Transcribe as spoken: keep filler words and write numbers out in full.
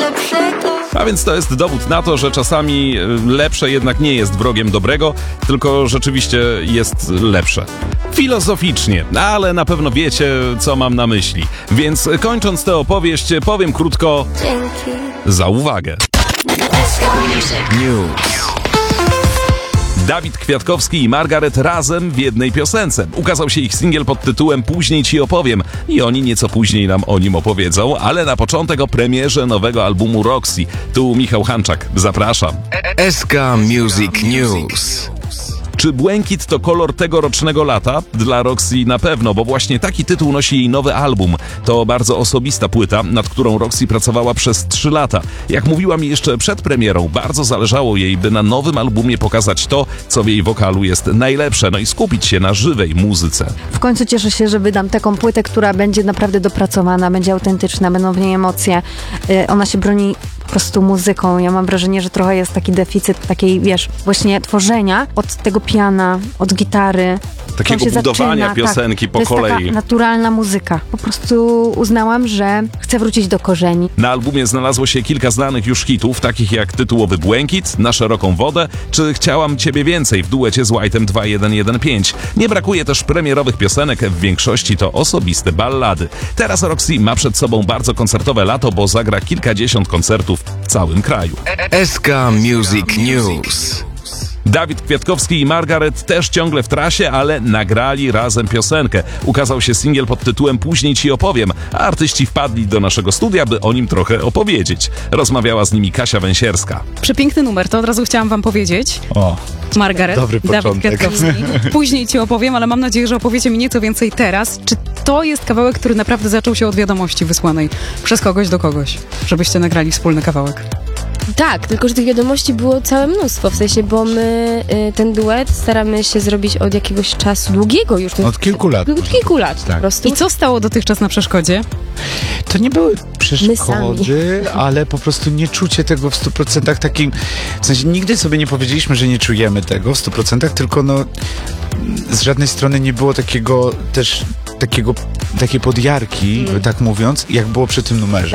A więc to jest dowód na to, że czasami lepsze jednak nie jest wrogiem dobrego, tylko rzeczywiście jest lepsze. Filozoficznie, ale na pewno wiecie, co mam na myśli. Więc kończąc tę opowieść, powiem krótko: dzięki za uwagę. News. Dawid Kwiatkowski i Margaret razem w jednej piosence. Ukazał się ich singiel pod tytułem Później ci opowiem i oni nieco później nam o nim opowiedzą, ale na początek o premierze nowego albumu Roxy. Tu Michał Hanczak, zapraszam. S K Music News. Czy błękit to kolor tegorocznego lata? Dla Roxy na pewno, bo właśnie taki tytuł nosi jej nowy album. To bardzo osobista płyta, nad którą Roxy pracowała przez trzy lata. Jak mówiła mi jeszcze przed premierą, bardzo zależało jej, by na nowym albumie pokazać to, co w jej wokalu jest najlepsze, no i skupić się na żywej muzyce. W końcu cieszę się, że wydam taką płytę, która będzie naprawdę dopracowana, będzie autentyczna, będą w niej emocje. Yy, ona się broni po prostu muzyką. Ja mam wrażenie, że trochę jest taki deficyt takiej, wiesz, właśnie tworzenia od tego piana, od gitary. Takiego budowania zaczyna, piosenki tak, po to kolei. To jest taka naturalna muzyka. Po prostu uznałam, że chcę wrócić do korzeni. Na albumie znalazło się kilka znanych już hitów, takich jak tytułowy Błękit, Na szeroką wodę, czy Chciałam ciebie więcej w duecie z White'em dwa jeden jeden pięć. Nie brakuje też premierowych piosenek, w większości to osobiste ballady. Teraz Roxy ma przed sobą bardzo koncertowe lato, bo zagra kilkadziesiąt koncertów w całym kraju. S K Music News. Dawid Kwiatkowski i Margaret też ciągle w trasie, ale nagrali razem piosenkę. Ukazał się singiel pod tytułem Później ci opowiem, a artyści wpadli do naszego studia, by o nim trochę opowiedzieć. Rozmawiała z nimi Kasia Węsierska. Przepiękny numer, to od razu chciałam wam powiedzieć. O, Margaret, dobry Dawid początek. Kwiatkowski. Później ci opowiem, ale mam nadzieję, że opowiecie mi nieco więcej teraz. Czy to jest kawałek, który naprawdę zaczął się od wiadomości wysłanej przez kogoś do kogoś, żebyście nagrali wspólny kawałek? Tak, tylko że tych wiadomości było całe mnóstwo, w sensie, bo my y, ten duet staramy się zrobić od jakiegoś czasu długiego już. Od kilku lat. Od kilku lat Tak. po prostu. I co stało dotychczas na przeszkodzie? To nie były My przeszkody, ale po prostu nieczucie tego w stu procentach takim, w sensie nigdy sobie nie powiedzieliśmy, że nie czujemy tego w stu procentach, tylko no z żadnej strony nie było takiego też takiego, takiej podjarki, mm. tak mówiąc, jak było przy tym numerze.